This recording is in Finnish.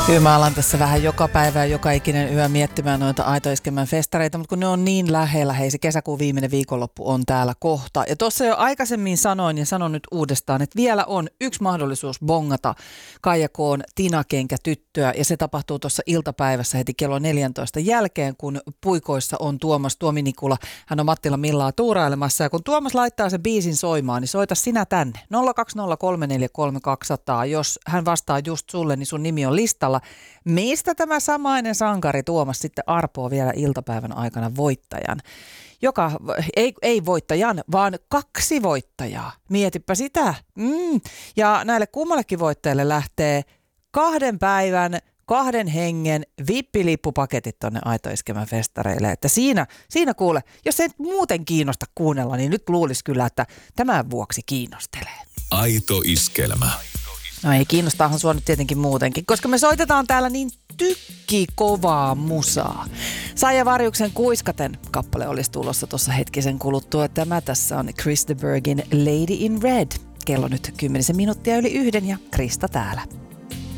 Kyllä mä alan tässä vähän joka päivä ja joka ikinen yö miettimään noita Aito Iskelmän festareita, mutta kun ne on niin lähellä, hei se kesäkuun viimeinen viikonloppu on täällä kohta. Ja tuossa jo aikaisemmin sanoin ja sanon nyt uudestaan, että vielä on yksi mahdollisuus bongata Kaija K:n Tina-kenkä-tyttöä ja se tapahtuu tuossa iltapäivässä heti kello 14 jälkeen, kun puikoissa on Tuomas Tuominikula. Hän on Mattila Millaa tuurailemassa ja kun Tuomas laittaa sen biisin soimaan, niin soita sinä tänne 020343200. Jos hän vastaa just sulle, niin sun nimi on listalla. Mistä tämä samainen sankari Tuomas sitten arpoo vielä iltapäivän aikana voittajan? Joka, ei voittajan, vaan 2 voittajaa. Mietipä sitä. Ja näille kummallekin voittajille lähtee 2 päivän, 2 hengen vippilippupaketit tonne Aito Iskelmän festareille. Että siinä kuule, jos ei muuten kiinnosta kuunnella, niin nyt luulisi kyllä, että tämän vuoksi kiinnostelee. Aito Iskelmä. No ei, kiinnostaahan sua nyt tietenkin muutenkin, koska me soitetaan täällä niin kovaa musaa. Saija Varjuksen Kuiskaten kappale olisi tulossa tuossa hetkisen kuluttua. Tämä tässä on Chris de Burghin Lady in Red. Kello nyt 10 minuuttia yli 1 ja Krista täällä.